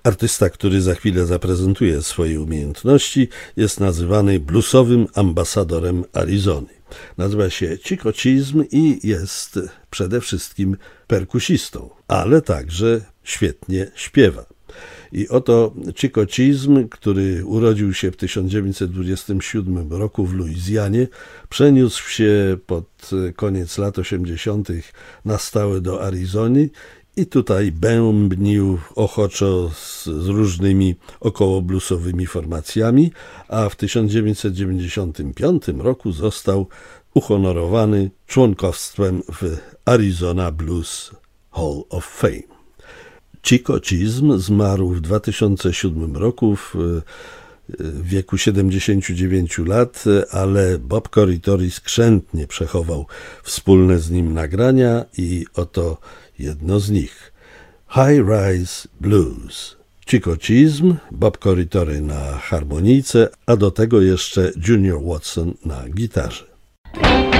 Artysta, który za chwilę zaprezentuje swoje umiejętności, jest nazywany bluesowym ambasadorem Arizony. Nazywa się Chico Chism i jest przede wszystkim perkusistą, ale także świetnie śpiewa. I oto Chico Chism, który urodził się w 1927 roku w Luizjanie, przeniósł się pod koniec lat 80. na stałe do Arizony i tutaj bębnił ochoczo z różnymi okołobluesowymi formacjami, a w 1995 roku został uhonorowany członkostwem w Arizona Blues Hall of Fame. Chico Chism zmarł w 2007 roku w wieku 79 lat, ale Bob Corritore skrzętnie przechował wspólne z nim nagrania i oto jedno z nich. High Rise Blues. Chico Chism, Bob Corritore na harmonijce, a do tego jeszcze Junior Watson na gitarze.